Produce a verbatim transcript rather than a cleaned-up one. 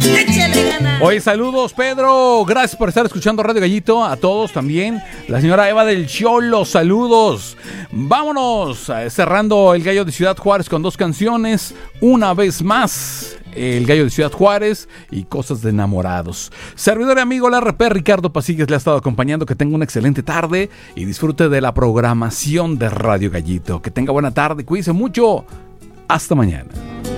Échale ganas. Oye, saludos, Pedro. Gracias por estar escuchando Radio Gallito. A todos también. La señora Eva del Cholo, saludos. Vámonos eh, cerrando el Gallo de Ciudad Juárez con dos canciones. Una vez más, el Gallo de Ciudad Juárez y Cosas de Enamorados. Servidor y amigo, el R P Ricardo Pasigues le ha estado acompañando. Que tenga una excelente tarde y disfrute de la programación de Radio Gallito. Que tenga buena tarde, cuídense mucho. Hasta mañana.